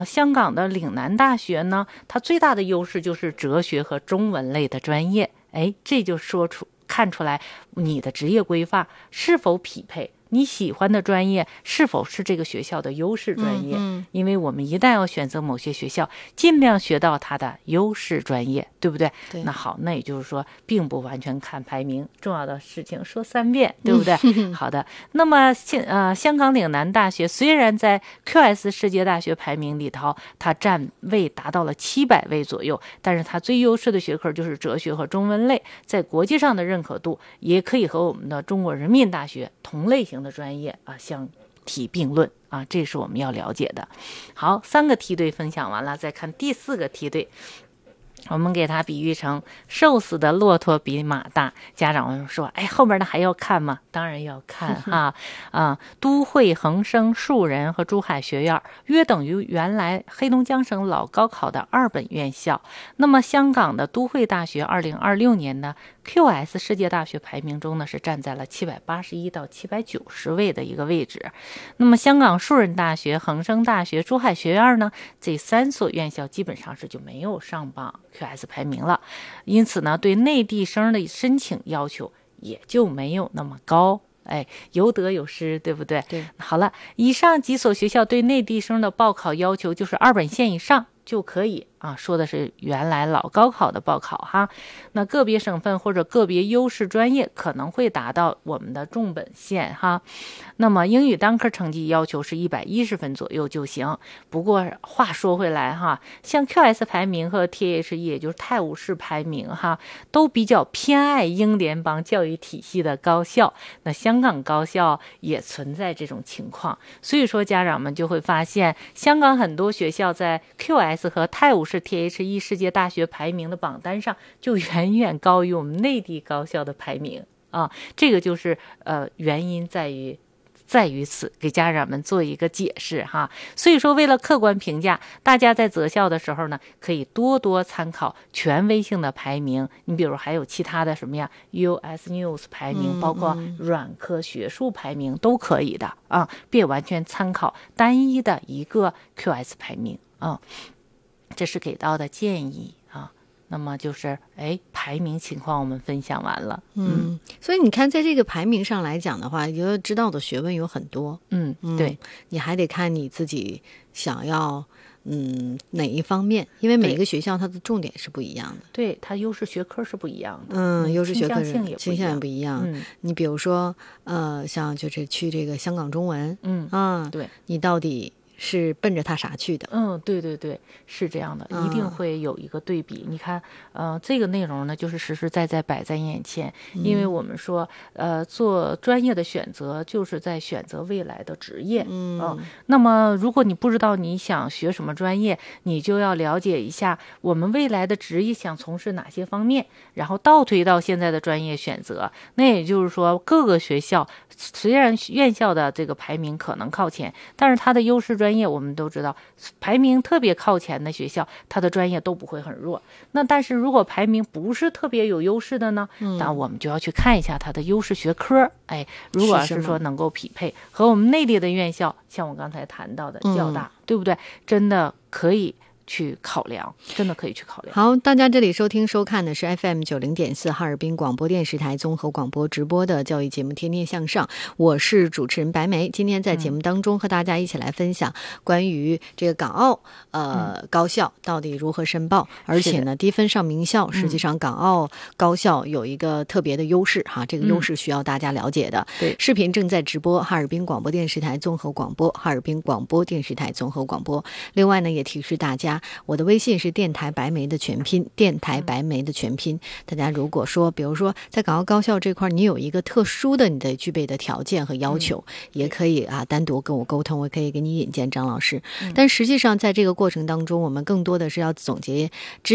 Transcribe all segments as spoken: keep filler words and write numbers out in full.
香港的岭南大学呢，它最大的优势就是哲学和中文类的专业。哎，这就说出看出来你的职业规划是否匹配，你喜欢的专业是否是这个学校的优势专业。 嗯嗯、 因为我们一旦要选择某些学校，尽量学到它的优势专业，对不对？ 对。 那好，那也就是说并不完全看排名，重要的事情说三遍，对不对？ 嗯、 好的。那么呃，香港岭南大学虽然在 Q S 世界大学排名里头它占位达到了七百位左右，但是它最优势的学科就是哲学和中文类，在国际上的认可度也可以和我们的中国人民大学同类型的专业啊相提并论啊，这是我们要了解的。好，三个梯队分享完了，再看第四个梯队。我们给它比喻成瘦死的骆驼比马大。家长们说，哎，后面的还要看吗？当然要看哈。啊，都会、恒生、树人和珠海学院约等于原来黑龙江省老高考的二本院校。那么香港的都会大学二零二六年的 Q S 世界大学排名中呢，是站在了七百八十一到七百九十位的一个位置。那么香港树人大学、恒生大学、珠海学院呢，这三所院校基本上是就没有上榜 Q S 排名了，因此呢，对内地生的申请要求也就没有那么高。哎，有得有失，对不对？ 对。 好了，以上几所学校对内地生的报考要求就是二本线以上就可以啊，说的是原来老高考的报考哈。那个别省份或者个别优势专业可能会达到我们的重本线哈。那么英语单科成绩要求是一百一十分左右就行。不过话说回来哈，像 Q S 排名和 T H E 也就是泰晤士排名哈，都比较偏爱英联邦教育体系的高校。那香港高校也存在这种情况，所以说家长们就会发现，香港很多学校在 Q S 和泰晤士 T H E 世界大学排名的榜单上就远远高于我们内地高校的排名啊，这个就是呃原因在于在于此，给家长们做一个解释哈。所以说为了客观评价，大家在择校的时候呢，可以多多参考权威性的排名。你比如还有其他的什么呀 U S News 排名、嗯、包括软科学术排名都可以的啊，别完全参考单一的一个 Q S 排名啊。这是给到的建议啊。那么就是哎，排名情况我们分享完了。 嗯，所以你看在这个排名上来讲的话，你知道的学问有很多。 嗯，对， 你还得看你自己想要嗯哪一方面，因为每个学校它的重点是不一样的。 对，它优势学科是不一样的。 嗯，优势学科倾向也不一样。 嗯， 你比如说呃，像就是去这个香港中文， 嗯啊， 对， 你到底是奔着他啥去的？ 嗯，对对对，是这样的，一定会有一个对比。嗯、你看，呃，这个内容呢，就是实实在在摆在眼前。嗯、因为我们说，呃，做专业的选择，就是在选择未来的职业。 嗯、 呃，那么如果你不知道你想学什么专业，你就要了解一下我们未来的职业想从事哪些方面，然后倒推到现在的专业选择。那也就是说，各个学校虽然院校的这个排名可能靠前，但是它的优势专业我们都知道，排名特别靠前的学校，它的专业都不会很弱。那但是如果排名不是特别有优势的呢， 嗯、 那我们就要去看一下它的优势学科。哎，如果是说能够匹配和我们内地的院校，像我刚才谈到的交大，嗯、对不对？真的可以去考量，真的可以去考量。 好，大家这里收听收看的是 F M 九零点四哈尔滨广播电视台综合广播直播的教育节目《天天向上》，我是主持人白梅。今天在节目当中和大家一起来分享关于这个港澳呃、嗯、高校到底如何申报，而且呢低分上名校，实际上港澳高校有一个特别的优势哈，这个优势需要大家了解的。 对、嗯， 视频正在直播，哈尔滨广播电视台综合广播，哈尔滨广播电视台综合广播。另外呢，也提示大家。我的微信是电台白梅的全拼，电台白梅的全拼。大家如果说，比如说在港澳高校这块，你有一个特殊的你的具备的条件和要求，嗯、也可以啊单独跟我沟通，我可以给你引荐张老师。嗯、但实际上在这个过程当中，我们更多的是要总结，知道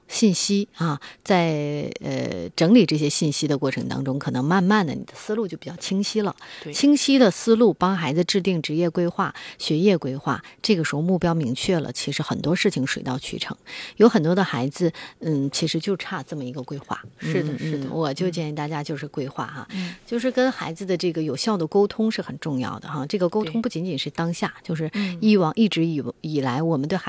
信息啊，在呃整理这些信息的过程当中，可能慢慢的你的思路就比较清晰了。清晰的思路帮孩子制定职业规划、学业规划，这个时候目标明确了，其实很多事情水到渠成。有很多的孩子，嗯，其实就差这么一个规划。 是的，是的， 嗯、我就建议大家就是规划哈、 嗯， 就是跟孩子的这个有效的沟通是很重要的哈。这个沟通不仅仅是当下，就是以往一直以以来我们对孩子